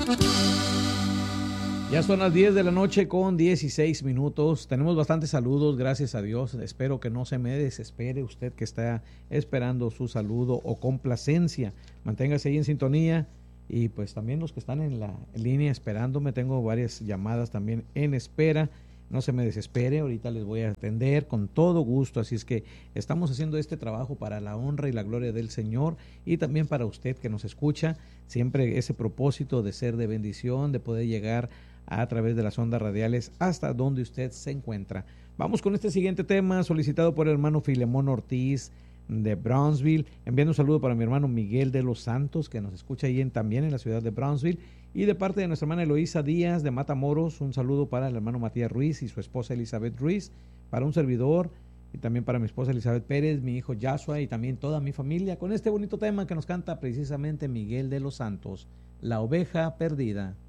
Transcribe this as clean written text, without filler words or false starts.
Ya son las 10 de la noche con 16 minutos. Tenemos bastantes saludos, gracias a Dios. Espero que no se me desespere usted que está esperando su saludo o complacencia. Manténgase ahí en sintonía. Y pues también los que están en la línea esperándome, tengo varias llamadas también en espera. No se me desespere, ahorita les voy a atender con todo gusto. Así es que estamos haciendo este trabajo para la honra y la gloria del Señor y también para usted que nos escucha. Siempre ese propósito de ser de bendición, de poder llegar a través de las ondas radiales hasta donde usted se encuentra. Vamos con este siguiente tema solicitado por el hermano Filemón Ortiz de Brownsville. Enviando un saludo para mi hermano Miguel de los Santos, que nos escucha ahí también en la ciudad de Brownsville. Y de parte de nuestra hermana Eloísa Díaz de Matamoros, un saludo para el hermano Matías Ruiz y su esposa Elizabeth Ruiz, para un servidor y también para mi esposa Elizabeth Pérez, mi hijo Joshua y también toda mi familia, con este bonito tema que nos canta precisamente Miguel de los Santos, La Oveja Perdida.